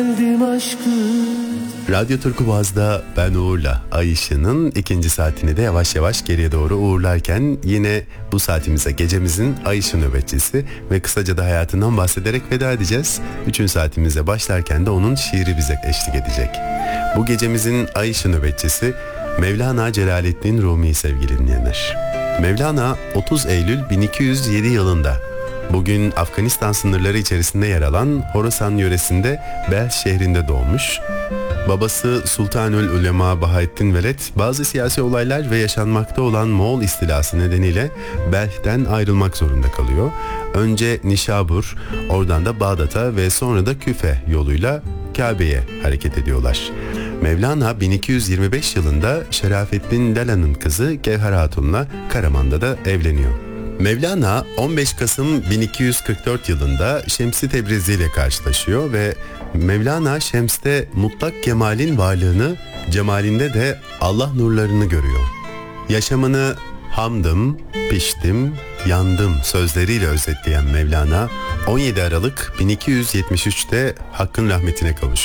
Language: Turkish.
Radyo Turkuaz'da ben Uğur'la Ay Işığı'nın ikinci saatini de yavaş yavaş geriye doğru uğurlarken yine bu saatimize gecemizin Ay Işığı nöbetçisi ve kısaca da hayatından bahsederek veda edeceğiz. Üçüncü saatimize başlarken de onun şiiri bize eşlik edecek. Bu gecemizin Ay Işığı nöbetçisi Mevlana Celaleddin Rumi sevgili dinleyenler. Mevlana 30 Eylül 1207 yılında bugün Afganistan sınırları içerisinde yer alan Horasan yöresinde Belh şehrinde doğmuş. Babası Sultanül Ulema Bahaettin Veled bazı siyasi olaylar ve yaşanmakta olan Moğol istilası nedeniyle Belh'ten ayrılmak zorunda kalıyor. Önce Nişabur, oradan da Bağdat'a ve sonra da Küfe yoluyla Kabe'ye hareket ediyorlar. Mevlana 1225 yılında Şerafettin Lalan'ın kızı Gevher Hatun'la Karaman'da da evleniyor. Mevlana 15 Kasım 1244 yılında Şems-i Tebrizi ile karşılaşıyor ve Mevlana Şems'te mutlak kemalin varlığını, cemalinde de Allah nurlarını görüyor. Yaşamını hamdım, piştim, yandım sözleriyle özetleyen Mevlana 17 Aralık 1273'te Hakk'ın rahmetine kavuşuyor.